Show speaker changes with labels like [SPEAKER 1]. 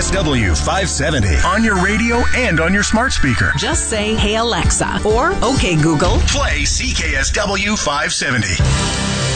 [SPEAKER 1] CKSW 570 on your radio and on your smart speaker.
[SPEAKER 2] Just say, "Hey Alexa," or "Okay Google,
[SPEAKER 1] Play CKSW 570.